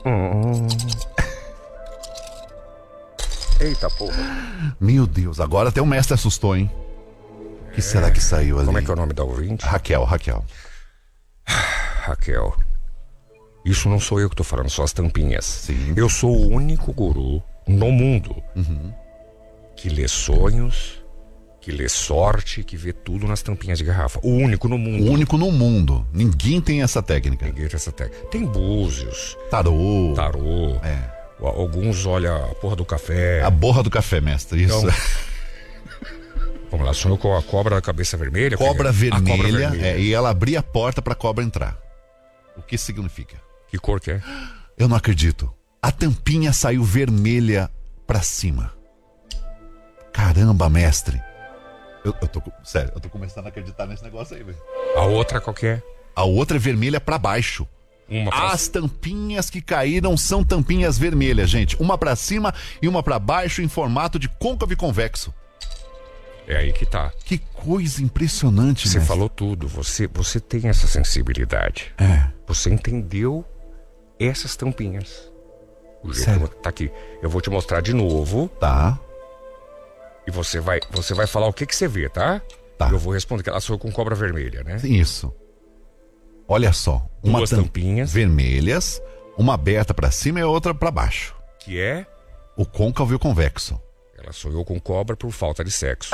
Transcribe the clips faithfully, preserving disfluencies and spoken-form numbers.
Hum. Eita porra. Meu Deus, agora até o mestre assustou, hein? O que é. será que saiu ali? Como é que é o nome da ouvinte? Raquel, Raquel. Raquel. Isso não sou eu que tô falando, são as tampinhas. Sim. Eu sou o único guru no mundo uhum. que lê sonhos, que lê sorte, que vê tudo nas tampinhas de garrafa. O único no mundo. O único no mundo. Ninguém tem essa técnica. Ninguém tem essa técnica. Tem búzios. Tarô. Tarô. É. Alguns olham a porra do café. A borra do café, mestre. Isso. Então, vamos lá, sonhou com a cobra da cabeça vermelha? Cobra vermelha, cobra vermelha. É, e ela abria a porta pra cobra entrar. O que significa? Que cor que é? Eu não acredito. A tampinha saiu vermelha pra cima. Caramba, mestre. Eu, eu tô, sério, eu tô começando a acreditar nesse negócio aí, velho. A outra qual que é? A outra é vermelha pra baixo. Uma pra... As tampinhas que caíram são tampinhas vermelhas, gente. Uma pra cima e uma pra baixo em formato de côncavo e convexo. É aí que tá. Que coisa impressionante, Você mestre. falou tudo. Você, você tem essa sensibilidade. É. Você entendeu essas tampinhas. O jeito Sério? que tá aqui. Eu vou te mostrar de novo. Tá. E você vai, você vai falar o que que você vê, tá? Tá. Eu vou responder que ela sou com cobra vermelha, né? Isso. Olha só. Uma Duas tam- tampinhas. vermelhas, uma aberta pra cima e outra pra baixo. Que é? O côncavo e o convexo. Ela sonhou com cobra por falta de sexo.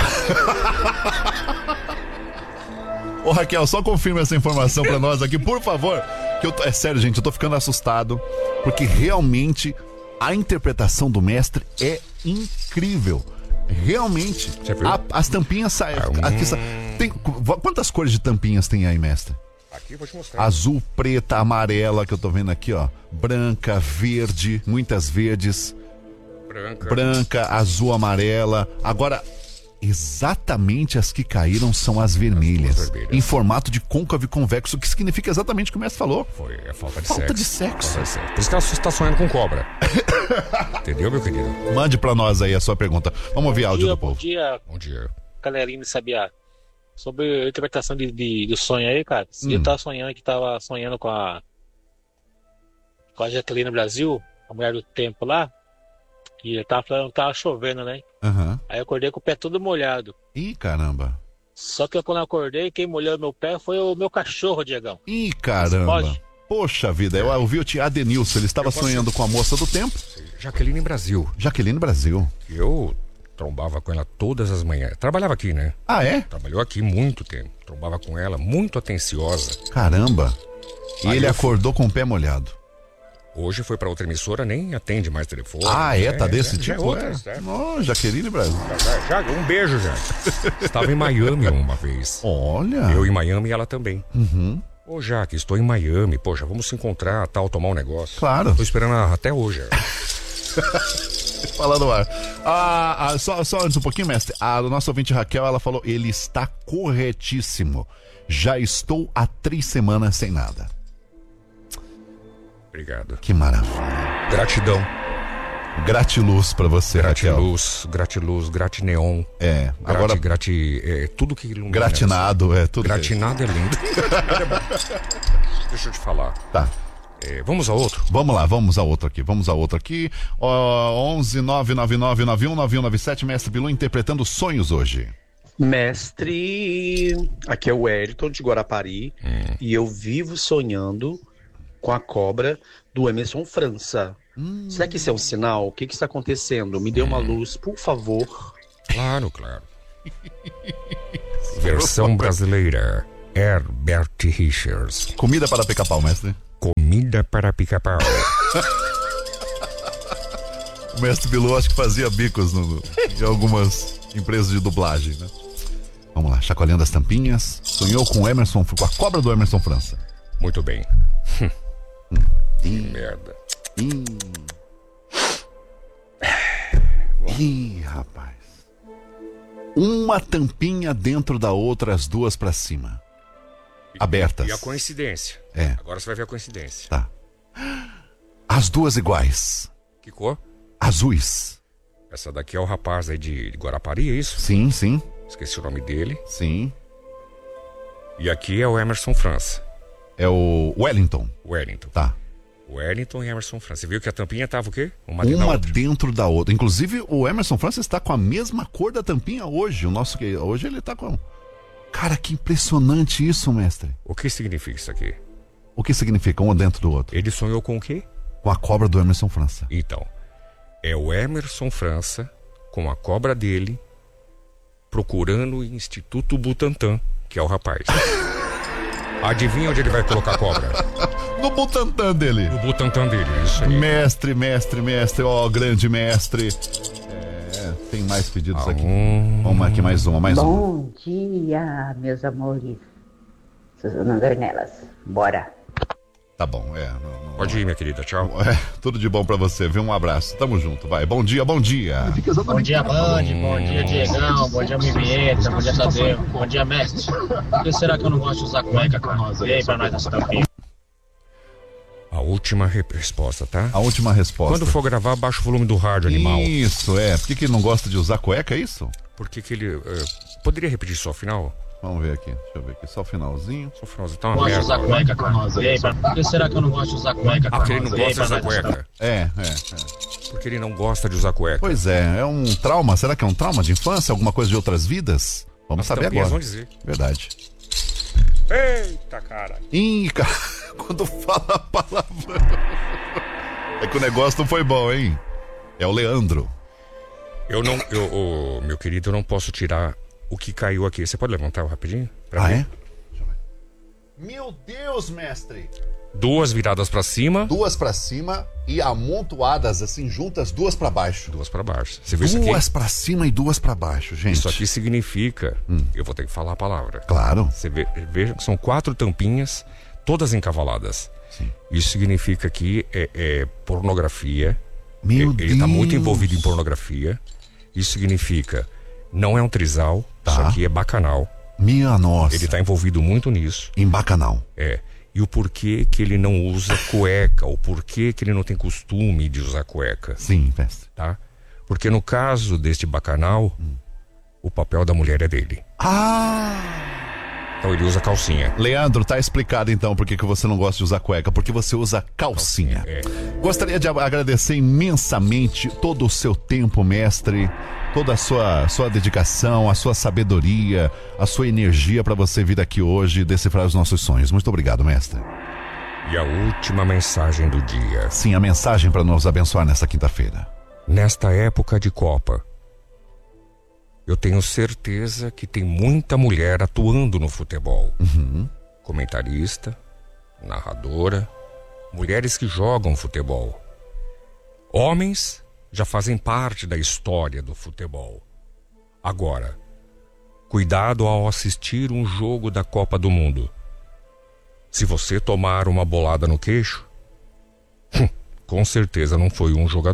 Ô Raquel, só confirma essa informação pra nós aqui, por favor. Que eu tô, é sério, gente, eu tô ficando assustado. Porque realmente a interpretação do mestre é incrível. Realmente. Você viu? A, as tampinhas saem. Ah, aqui hum. sa- tem, quantas cores de tampinhas tem aí, mestre? Aqui eu vou te mostrar. Azul, preta, amarela, que eu tô vendo aqui, ó. Branca, verde, muitas verdes. Branca. Branca, azul, amarela. Agora, exatamente as que caíram são as vermelhas. As vermelhas. Em formato de côncavo e convexo, que significa exatamente o que o mestre falou. Foi, é falta de Falta sexo. de sexo. Falta de sexo. Por isso que ela está sonhando com cobra. Entendeu, meu querido? Mande pra nós aí a sua pergunta. Vamos ouvir Bom áudio dia, do bom povo. dia, Bom dia. galerinha de Sabiá. Sobre a interpretação de, de, do sonho aí, cara. Se Hum. eu tava sonhando que tava sonhando com a com a Jaqueline Brasil, a mulher do tempo lá, e eu tava falando que tava chovendo, né? Aham. Aí eu acordei com o pé todo molhado. Ih, caramba. Só que quando eu acordei, quem molhou meu pé foi o meu cachorro, Diegão. Ih, caramba. Pode? Poxa vida, eu ouvi o tio Adenilson, ele estava Eu posso- sonhando com a moça do tempo. Jaqueline Brasil. Jaqueline Brasil. Eu trombava com ela todas as manhãs. Trabalhava aqui, né? Ah, é? Trabalhou aqui muito tempo. Trombava com ela, muito atenciosa. Caramba. E Aí ele eu fui- acordou com o pé molhado. Hoje foi pra outra emissora, nem atende mais telefone. Ah, é? Tá desse já tipo? É outra, É. é. Ó, Jaqueline Brasil. Já, já, um beijo já. Estava em Miami uma vez. Olha. Eu em Miami e ela também. Uhum. Ô, Jaque, estou em Miami. Poxa, vamos se encontrar, tal, tomar um negócio. Claro. Tô esperando a- até hoje. Fala no ar. Ah, ah, só, só antes um pouquinho, mestre. A nossa ouvinte Raquel, ela falou, ele está corretíssimo. Já estou há três semanas sem nada. Obrigado. Que maravilha. Gratidão. Gratiluz pra você, Raquel. Gratiluz, gratiluz, gratineon. É, Grati, agora grati, é, tudo que ilumina. gratinado, é tudo. Gratinado é lindo. Deixa eu te falar. Tá. É, vamos a outro? Vamos lá, vamos a outro aqui, vamos a outro aqui. Ó, onze nove nove nove nove um nove um nove sete, mestre Bilu interpretando sonhos hoje. Mestre, aqui é o Wellington de Guarapari Hum. e eu vivo sonhando com a cobra do Emerson França. Hum. Será que isso é um sinal? O que que está acontecendo? Me dê uma luz, por favor. Claro, claro. Versão brasileira. Herbert Richards. Comida para pica-pau, mestre. Comida para pica-pau. O mestre Bilu acho que fazia bicos no, no, em algumas empresas de dublagem, né? Vamos lá, chacoalhando as tampinhas. Sonhou com o Emerson, com a cobra do Emerson França. Muito bem. Que merda. Ih. Ih, rapaz. Uma tampinha dentro da outra, as duas pra cima. Abertas. E a coincidência. É. Agora você vai ver a coincidência. Tá. As duas iguais. Que cor? Azuis. Essa daqui é o rapaz aí de, de Guarapari, é isso? Sim, sim, Esqueci o nome dele. sim. E aqui é o Emerson França. É o Wellington. Wellington. Tá. Wellington e Emerson França. Você viu que a tampinha tava o quê? Uma, dentro, Uma da outra. dentro da outra. Inclusive, o Emerson França está com a mesma cor da tampinha hoje. O nosso que hoje ele tá com. Cara, que impressionante isso, mestre. O que significa isso aqui? O que significa um dentro do outro? Ele sonhou com o quê? Com a cobra do Emerson França. Então, é o Emerson França com a cobra dele procurando o Instituto Butantan, que é o rapaz. Adivinha onde ele vai colocar a cobra? No Butantan dele. No Butantan dele, isso aí. Mestre, mestre, mestre, ó, grande mestre. É, tem mais pedidos Ah, aqui. um... Vamos aqui, mais uma, mais uma. Bom dia, meus amores. Suzana Dornelas. Bora. Tá bom, é. Não, não, Pode ir, minha querida, tchau. É, tudo de bom pra você, viu? Um abraço. Tamo junto, vai. Bom dia, bom dia. Bom dia, Band. Bom dia, Diegão. Bom dia, Mimieta. Bom dia, Tadeu. Bom dia, mestre. Por que será que eu não gosto de usar cueca com nós? E aí, pra nós nessa tampinha? A última re- resposta, tá? A última resposta. Quando for gravar, baixa o volume do rádio, animal. Isso, é. Por que, que ele não gosta de usar cueca, é isso? Por que que ele... eh, poderia repetir só o final? Vamos ver aqui. Deixa eu ver aqui. Só o finalzinho. Só o finalzinho. Tá uma Gosto de merda. usar cueca com nós. E aí, pra... Por que será que eu não gosto de usar cueca com Ah, nós? porque ele não E aí, gosta de pra usar nós nessa cueca. É, é, é. Porque ele não gosta de usar cueca. Pois é, é um trauma. Será que é um trauma de infância? Alguma coisa de outras vidas? Vamos As saber tampinhas agora. vão dizer. Verdade. Eita, cara. Ih, cara, quando fala a palavra. É que o negócio não foi bom, hein? É o Leandro. Eu não... Eu, ô, meu querido, eu não posso tirar o que caiu aqui. Você pode levantar rapidinho? Pra Ah, ver? é? Deixa eu ver. Meu Deus, mestre! Duas viradas pra cima, Duas pra cima e amontoadas assim, juntas, duas pra baixo. duas pra baixo. Você viu isso aqui? Duas pra cima e duas pra baixo, gente. Isso aqui significa... Eu vou ter que falar a palavra. Claro. Você vê, veja que são quatro tampinhas, todas encavaladas. Sim. Isso significa que é, é pornografia. Meu ele Deus. está muito envolvido em pornografia. Isso significa, não é um trisal, Tá. isso aqui é bacanal. Minha nossa. Ele está envolvido muito nisso. Em bacanal. É. E o porquê que ele não usa cueca, o porquê que ele não tem costume de usar cueca, Sim, mestre. tá? Porque no caso deste bacanal, o papel da mulher é dele. Ah! Então ele usa calcinha. Leandro, tá explicado então por que que você não gosta de usar cueca. Porque você usa calcinha. É. Gostaria de agradecer imensamente todo o seu tempo, mestre, toda a sua, sua dedicação, a sua sabedoria, a sua energia para você vir aqui hoje e decifrar os nossos sonhos. Muito obrigado, mestre. E a última mensagem do dia. Sim, a mensagem para nos abençoar nessa quinta-feira. Nesta época de Copa, eu tenho certeza que tem muita mulher atuando no futebol. Uhum. Comentarista, narradora, mulheres que jogam futebol. Homens já fazem parte da história do futebol. Agora, cuidado ao assistir um jogo da Copa do Mundo. Se você tomar uma bolada no queixo, com certeza não foi um jogador.